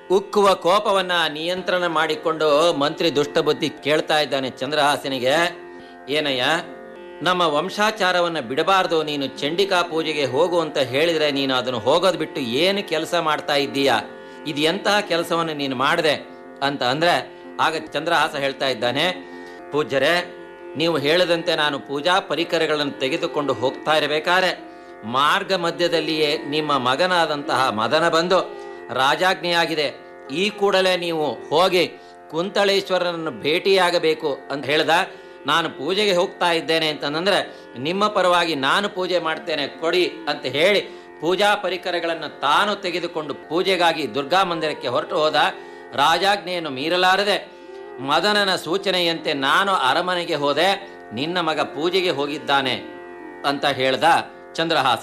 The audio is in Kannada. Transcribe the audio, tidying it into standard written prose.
ಉಕ್ಕುವ ಕೋಪವನ್ನ ನಿಯಂತ್ರಣ ಮಾಡಿಕೊಂಡು ಮಂತ್ರಿ ದುಷ್ಟಬುದ್ಧಿ ಕೇಳ್ತಾ ಇದ್ದಾನೆ ಚಂದ್ರಹಾಸನಿಗೆ, ಏನಯ್ಯ, ನಮ್ಮ ವಂಶಾಚಾರವನ್ನ ಬಿಡಬಾರ್ದು, ನೀನು ಚಂಡಿಕಾ ಪೂಜೆಗೆ ಹೋಗು ಅಂತ ಹೇಳಿದ್ರೆ ನೀನು ಅದನ್ನು ಹೋಗೋದು ಬಿಟ್ಟು ಏನು ಕೆಲಸ ಮಾಡ್ತಾ ಇದ್ದೀಯಾ, ಇದು ಎಂತಹ ಕೆಲಸವನ್ನು ನೀನು ಮಾಡಿದೆ ಅಂತ ಅಂದ್ರೆ, ಆಗ ಚಂದ್ರಹಾಸ ಹೇಳ್ತಾ ಇದ್ದಾನೆ, ಪೂಜ್ಯರೇ, ನೀವು ಹೇಳಿದಂತೆ ನಾನು ಪೂಜಾ ಪರಿಕರಗಳನ್ನು ತೆಗೆದುಕೊಂಡು ಹೋಗ್ತಾ ಇರಬೇಕಾದ್ರೆ ಮಾರ್ಗ ಮಧ್ಯದಲ್ಲಿಯೇ ನಿಮ್ಮ ಮಗನಾದಂತಹ ಮದನ ಬಂದು, ರಾಜಾಜ್ಞೆಯಾಗಿದೆ, ಈ ಕೂಡಲೇ ನೀವು ಹೋಗಿ ಕುಂತಳೇಶ್ವರನನ್ನು ಭೇಟಿಯಾಗಬೇಕು ಅಂತ ಹೇಳ್ದ. ನಾನು ಪೂಜೆಗೆ ಹೋಗ್ತಾ ಇದ್ದೇನೆ ಅಂತಂದ್ರೆ ನಿಮ್ಮ ಪರವಾಗಿ ನಾನು ಪೂಜೆ ಮಾಡ್ತೇನೆ ಕೊಡಿ ಅಂತ ಹೇಳಿ ಪೂಜಾ ಪರಿಕರಗಳನ್ನು ತಾನು ತೆಗೆದುಕೊಂಡು ಪೂಜೆಗಾಗಿ ದುರ್ಗಾ ಮಂದಿರಕ್ಕೆ ಹೊರಟು ಹೋದ. ರಾಜಾಜ್ಞೆಯನ್ನು ಮೀರಲಾರದೆ ಮದನನ ಸೂಚನೆಯಂತೆ ನಾನು ಅರಮನೆಗೆ ಹೋದೆ, ನಿನ್ನ ಮಗ ಪೂಜೆಗೆ ಹೋಗಿದ್ದಾನೆ ಅಂತ ಹೇಳ್ದ ಚಂದ್ರಹಾಸ.